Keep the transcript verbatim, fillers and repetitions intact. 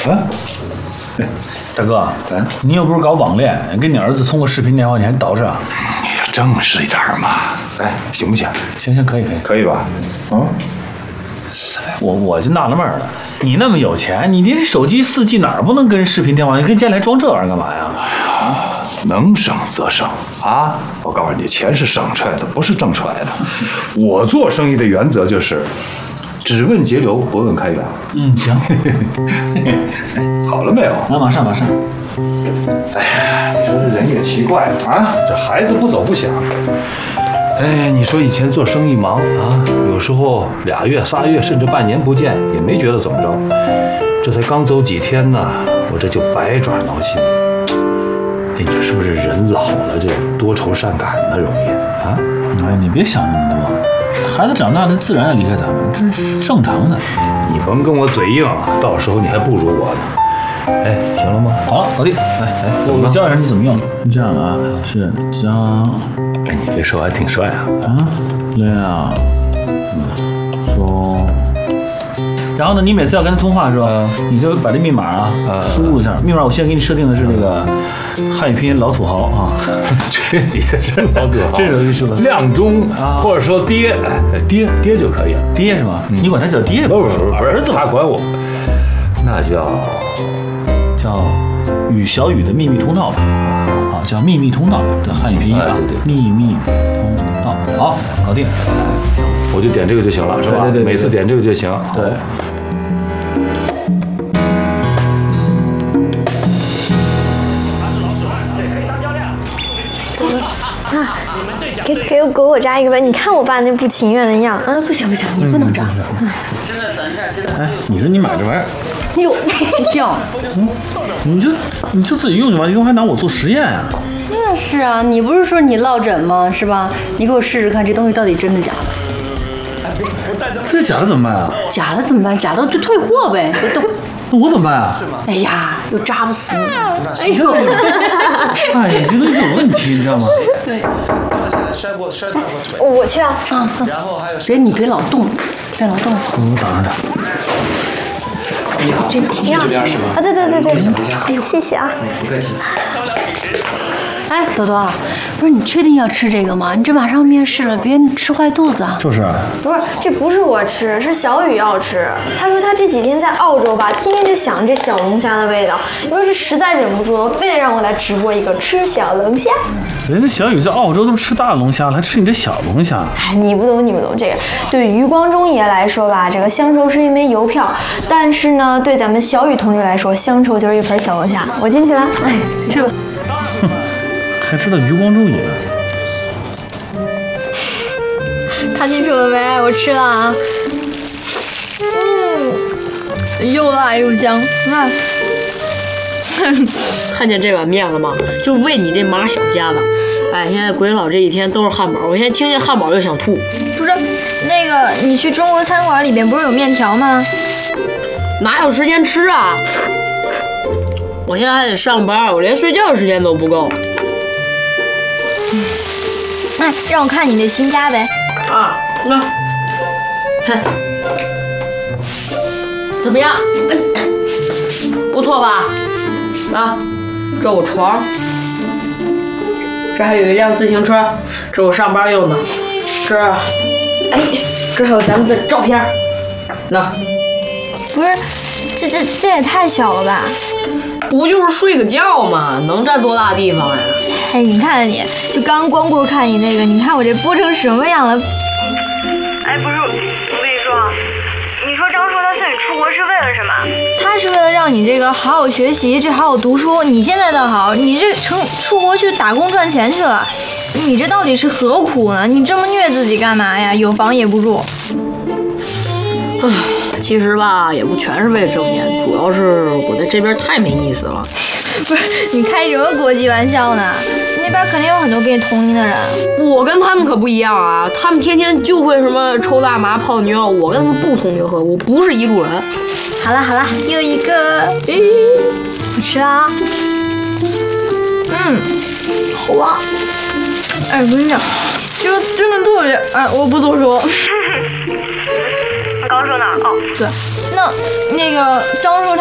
啊， 大哥，嗯，你又不是搞网恋，跟你儿子通过视频电话，你还捯饬啊？ 你呀，正式一点嘛。哎，行不行？ 行行，可以可以， 可以吧？啊。 我我就纳了闷了，你那么有钱，你这手机四 G 哪儿不能跟视频电话？你跟家里还装这玩意儿干嘛呀？ 哎呀，能省则省啊！我告诉你，钱是省出来的，不是挣出来的。我做生意的原则就是，只问节流，不问开源。 嗯，行。 好了没有？ 那马上马上。 哎呀，你说这人也奇怪了啊，这孩子不走不响。哎，你说以前做生意忙啊，有时候俩月、仨月，甚至半年不见，也没觉得怎么着。这才刚走几天呢，我这就百爪挠心。哎，你说是不是人老了这多愁善感呢？容易啊？ 哎，你别想那么多，孩子长大了自然要离开咱们，这是正常的。 你甭跟我嘴硬啊，到时候你还不如我呢。哎，行了吗？ 好了，搞定。哎哎，我教一下你怎么用。是这样啊，是将。 哎，你别说，还挺帅啊。 啊，亮，嗯，中。然后呢，你每次要跟他通话的时候，嗯、你就把这密码啊、嗯、输入一下。密码我现在给你设定的是这个汉语拼音老土豪啊。 这你的是老土豪， 这是我跟你说的。 亮中啊，或者说爹，哎，爹爹就可以了。 爹是吗？嗯、你管他叫爹不是不是儿子，他管我，那叫。 叫与小雨的秘密通道吧，啊，叫秘密通道的汉语拼音啊， 对对， 秘密通道，好，搞定， 我就点这个就行了，是吧？ 对对对， 每次点这个就行。 对。 啊，给给给我扎一个吧！你看我爸那不情愿的样啊！ 不行不行，你不能扎。 哎，你说你买这玩意儿。 哟，掉！ 嗯，你就你就自己用就完，你干嘛还拿我做实验啊？ 那是啊，你不是说你落枕吗？是吧？你给我试试看，这东西到底真的假的？ 这假的怎么办啊？ 假的怎么办？假的就退货呗，别动。 那我怎么办啊？ 哎呀，又扎不死你！ 哎呦，哎呀，你这东西有问题，你知道吗？ 对。 我去啊！ 啊，别你别老动，别老动。 我挡着点。 你好，这挺好啊！对对对对，哎呦，谢谢啊！ 不客气。 哎，多多，不是你确定要吃这个吗？你这马上面试了，别吃坏肚子啊！ 就是， 不是，这不是我吃，是小雨要吃。他说他这几天在澳洲吧，天天就想这小龙虾的味道。你说是实在忍不住了，非得让我来直播一个吃小龙虾。 人家小雨在澳洲都吃大龙虾了，还吃你这小龙虾？ 哎，你不懂，你不懂这个。对余光中爷来说吧，这个乡愁是一枚邮票，但是呢，对咱们小雨同志来说，乡愁就是一盆小龙虾。我进去了，哎， 去吧。 还知道余光中爷？ 看清楚了没？我吃了啊。 嗯，又辣又香。 那、 嗯，看见这碗面了吗？就为你这马小家的。哎，现在鬼佬这一天都是汉堡，我现在听见汉堡就想吐。 不是，那个你去中国餐馆里边不是有面条吗？ 哪有时间吃啊？我现在还得上班，我连睡觉时间都不够。 哎，让我看你那新家呗。 啊，那，看，怎么样？不错吧？啊，这我床，这还有一辆自行车，这我上班用的。这，哎，这还有咱们的照片。那， 不是，这这这也太小了吧？ 不就是睡个觉吗？能占多大地方呀？ 哎，你看看你，就刚光顾看你那个，你看我这播成什么样了？ 哎，不是，我跟你说，你说张叔他送你出国是为了什么？ 他是为了让你这个好好学习，这好好读书。你现在倒好，你这成出国去打工赚钱去了，你这到底是何苦呢？你这么虐自己干嘛呀？有房也不住。 唉，其实吧，也不全是为了挣钱，主要是我在这边太没意思了。 不是，你开什么国际玩笑呢？那边肯定有很多跟你同龄的人。 我跟他们可不一样啊，他们天天就会什么抽大麻、泡妞，我跟他们不同流合污，不是一路人。 好了好了，又一个，哎，我吃了啊。嗯，好啊。哎，我跟你讲，就真的特别，哎，我不多说。 刚说哪儿？哦， 对，那那个张叔他。